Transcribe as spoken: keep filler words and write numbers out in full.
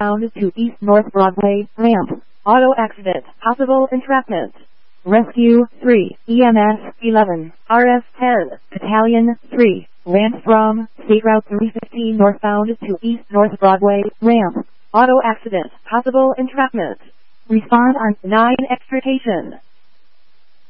northbound to East North Broadway, ramp, auto accident, possible entrapment. Rescue three, E M S eleven, R S ten, Battalion three, Landstrom, State Route three fifteen northbound to East North Broadway, ramp, auto accident, possible entrapment. Respond on nine extrication.